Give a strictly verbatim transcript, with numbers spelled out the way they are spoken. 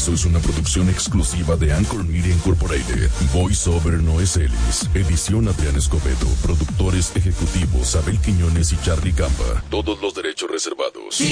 caso es una producción exclusiva de Anchor Media Incorporated. Voice Over Noé Celis. Edición Adrián Escobedo. Productores ejecutivos Abel Quiñones y Charlie Campa. Todos los derechos reservados.